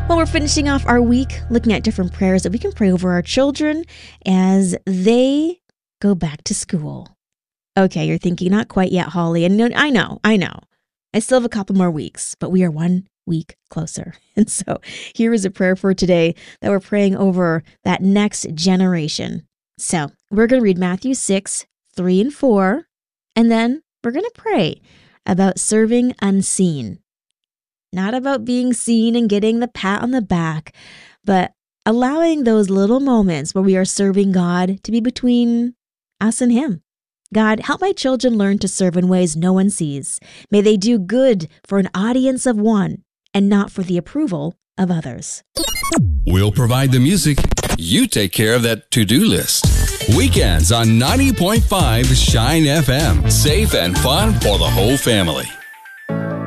Well, we're finishing off our week looking at different prayers that we can pray over our children as they go back to school. Okay, you're thinking, not quite yet, Holly. And I know. I still have a couple more weeks, but we are 1 week closer. And so here is a prayer for today that we're praying over that next generation. So we're going to read Matthew 6, 3 and 4, and then we're going to pray about serving unseen. Not about being seen and getting the pat on the back, but allowing those little moments where we are serving God to be between us and Him. God, help my children learn to serve in ways no one sees. May they do good for an audience of one and not for the approval of others. We'll provide the music. You take care of that to-do list. Weekends on 90.5 Shine FM. Safe and fun for the whole family.